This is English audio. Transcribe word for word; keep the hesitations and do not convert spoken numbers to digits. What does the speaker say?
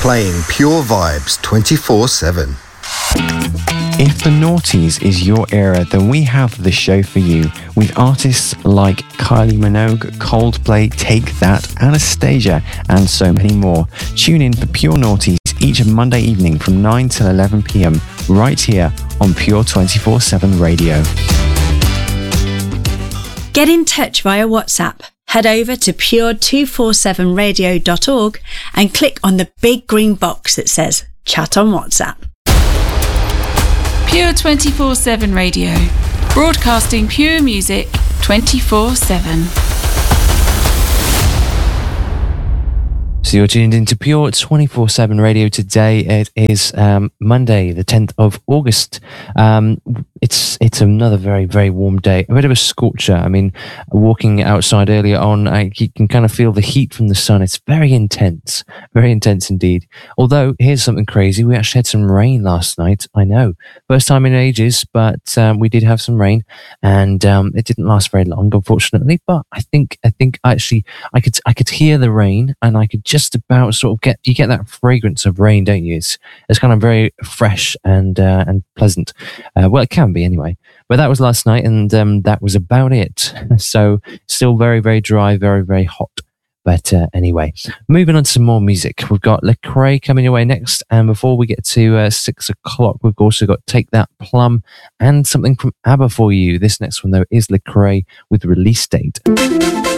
playing pure vibes twenty-four seven. If the noughties is your era, then we have the show for you with artists like Kylie Minogue, Coldplay, Take That, Anastasia, and so many more. Tune in for Pure Noughties each Monday evening from nine till eleven p.m. right here on Pure twenty-four seven Radio. Get in touch via WhatsApp. Head over to pure two forty-seven radio dot org and click on the big green box that says Chat on WhatsApp. Pure twenty-four seven Radio, broadcasting pure music twenty-four seven. So you're tuned into Pure twenty-four seven Radio today. It is um, Monday, the tenth of August. Um, it's it's another very, very warm day. A bit of a scorcher. I mean, walking outside earlier on, I, you can kind of feel the heat from the sun. It's very intense, very intense indeed. Although, here's something crazy. We actually had some rain last night. I know. First time in ages, but um, we did have some rain. And um, it didn't last very long, unfortunately. But I think, I think actually, I could, I could hear the rain and I could just about sort of get, you get that fragrance of rain, don't you? It's, it's kind of very fresh and uh, and pleasant. Uh, well, it can be anyway. But that was last night, and um, that was about it. So still very, very dry, very, very hot. But uh, anyway, moving on to some more music. We've got Lecrae coming your way next. And before we get to uh, six o'clock, we've also got Take That, Plum, and something from ABBA for you. This next one, though, is Lecrae with Release Date.